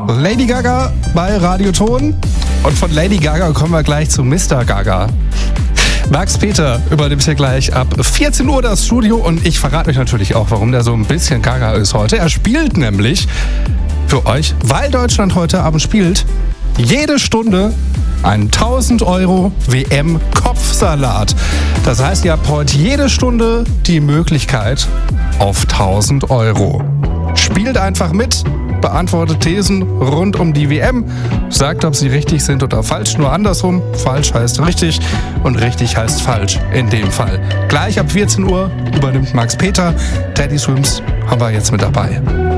Lady Gaga bei Radioton. Und von Lady Gaga kommen wir gleich zu Mr. Gaga. Max Peter übernimmt hier gleich ab 14 Uhr das Studio und ich verrate euch natürlich auch, warum der so ein bisschen Gaga ist heute. Er spielt nämlich für euch, weil Deutschland heute Abend spielt, jede Stunde einen 1000 Euro WM-Kopfsalat. Das heißt, ihr habt heute jede Stunde die Möglichkeit auf 1000 Euro. Spielt einfach mit, beantwortet Thesen rund um die WM, sagt, ob sie richtig sind oder falsch, nur andersrum. Falsch heißt richtig und richtig heißt falsch in dem Fall. Gleich ab 14 Uhr übernimmt Max Peter. Teddy Swims haben wir jetzt mit dabei.